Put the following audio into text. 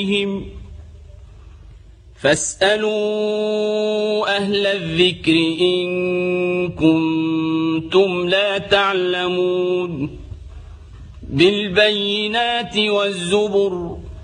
فاسألوا أهل الذكر إن كنتم لا تعلمون بالبينات والزبر